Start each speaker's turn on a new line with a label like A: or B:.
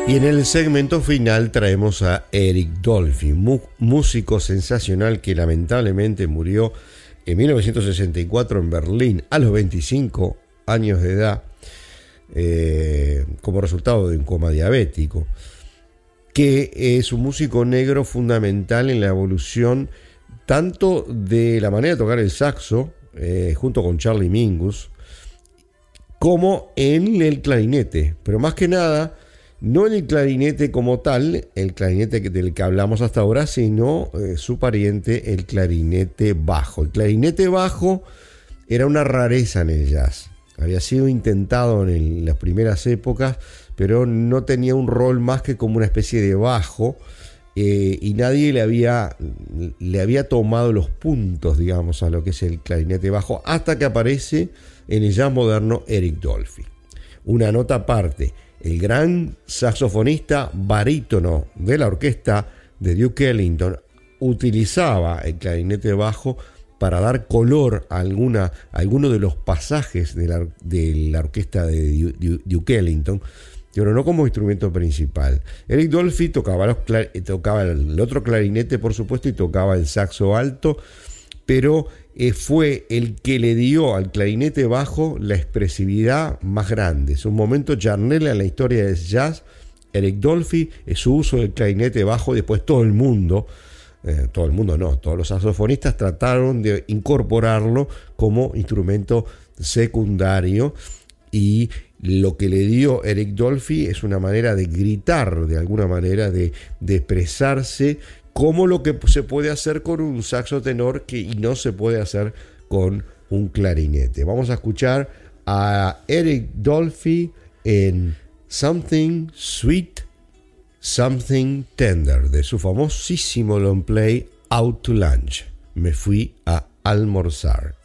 A: Y en el segmento final traemos a Eric Dolphy, músico sensacional que lamentablemente murió en 1964 en Berlín a los 25 años de edad como resultado de un coma diabético, que es un músico negro fundamental en la evolución tanto de la manera de tocar el saxo junto con Charlie Mingus, como en el clarinete, pero más que nada no en el clarinete como tal, el clarinete del que hablamos hasta ahora, sino su pariente, el clarinete bajo. El clarinete bajo era una rareza en el jazz. Había sido intentado en las primeras épocas, pero no tenía un rol más que como una especie de bajo, y nadie le había tomado los puntos, digamos, a lo que es el clarinete bajo, hasta que aparece en el jazz moderno Eric Dolphy. Una nota aparte: el gran saxofonista barítono de la orquesta de Duke Ellington utilizaba el clarinete bajo para dar color a alguno de los pasajes de la orquesta de Duke Ellington, pero no como instrumento principal. Eric Dolphy tocaba el otro clarinete, por supuesto, y tocaba el saxo alto, pero fue el que le dio al clarinete bajo la expresividad más grande. Es un momento charnel en la historia del jazz. Eric Dolphy, su uso del clarinete bajo, después todos los saxofonistas trataron de incorporarlo como instrumento secundario, y lo que le dio Eric Dolphy es una manera de gritar, de alguna manera de expresarse, como lo que se puede hacer con un saxo tenor y no se puede hacer con un clarinete. Vamos a escuchar a Eric Dolphy en Something Sweet, Something Tender, de su famosísimo long play Out to Lunch. Me fui a almorzar.